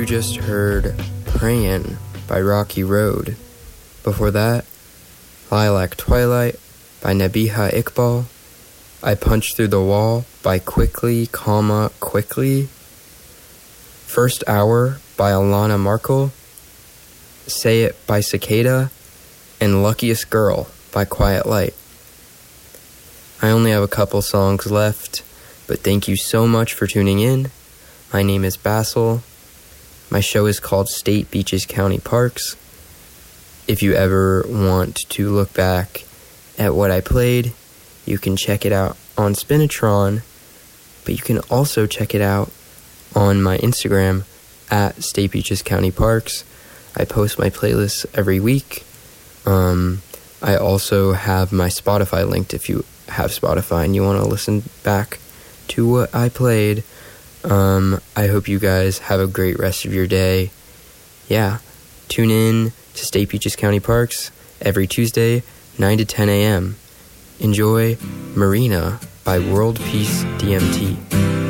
just heard Prayin' by Rocky Road. Before that, Lilac Twilight by Nabiha Iqbal. I Punched Through the Wall by Quickly, Quickly. First Hour by Alana Markle. Say It by Cicada. And Luckiest Girl by Quiet Light. I only have a couple songs left, but thank you so much for tuning in. My name is Basil. My show is called State Beaches County Parks. If you ever want to look back at what I played, you can check it out on Spinatron, but you can also check it out on my Instagram at State Beaches County Parks. I post my playlists every week. I also have my Spotify linked if you have Spotify and you want to listen back to what I played. I hope you guys have a great rest of your day. Yeah, tune in to State Beaches County Parks every Tuesday, 9 to 10 a.m. Enjoy Marina by World Peace DMT.